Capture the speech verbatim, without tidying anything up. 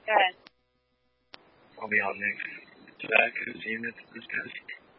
Good. I'll be on next. Jack, who's unit this test?